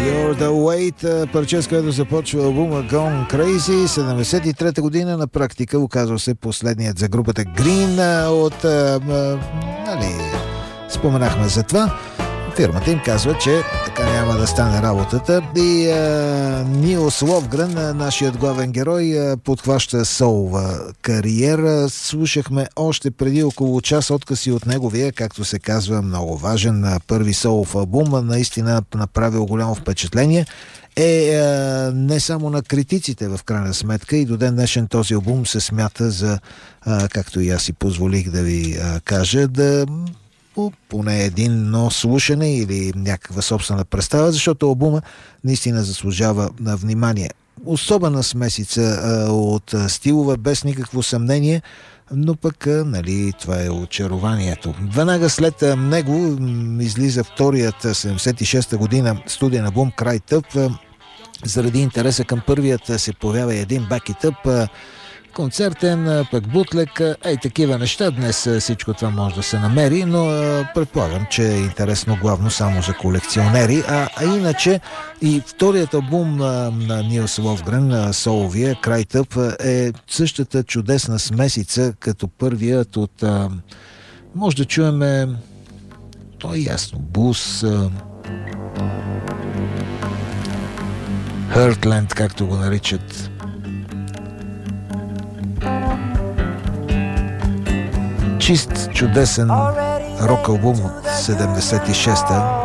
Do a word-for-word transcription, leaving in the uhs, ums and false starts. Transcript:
You're the Weight, парче, с което започва албума Gone Crazy, седемдесет и трета година, на практика оказва се последният за групата Green от... А, а, нали, споменахме за това. Фирмата им казва, че така няма да стане работата и а, Нилс Ловгрен, нашият главен герой, а, подхваща солова кариера. Слушахме още преди около час откъси от неговия, както се казва, много важен а, първи солов албум. Наистина направил голямо впечатление. Е а, не само на критиците в крайна сметка, и до ден днешен този албум се смята за, а, както и аз си позволих да ви а, кажа, да поне едно слушане или някаква собствена представа, защото албума наистина заслужава на внимание. Особена смесица а, от стилове, без никакво съмнение, но пък, а, нали, това е очарованието. Веднага след а, него излиза вторият седемдесет и шеста година студиен албум Край тъп. А, заради интереса към първият се появява един Back It Up, концертен, пък бутлек, ей такива неща. Днес всичко това може да се намери, но предполагам, че е интересно главно само за колекционери. А, а иначе и вторият албум на Нилс Ловгрен, соловия, Край тъп, е същата чудесна смесица като първият от... А, може да чуеме, то е ясно, Блуз, Heartland, както го наричат. Чист, чудесен рок албум от седемдесет и шеста.